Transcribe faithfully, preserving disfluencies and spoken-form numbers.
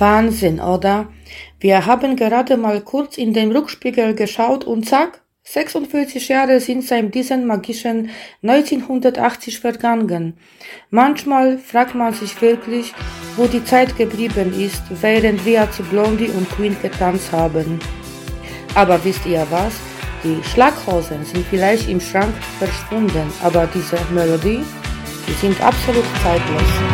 Wahnsinn, oder? Wir haben gerade mal kurz in den Rückspiegel geschaut und zack, sechsundvierzig Jahre sind seit diesem magischen neunzehnhundertachtzig vergangen. Manchmal fragt man sich wirklich, wo die Zeit geblieben ist, während wir zu Blondie und Queen getanzt haben. Aber wisst ihr was? Die Schlaghosen sind vielleicht im Schrank verschwunden, aber diese Melodie, die sind absolut zeitlos.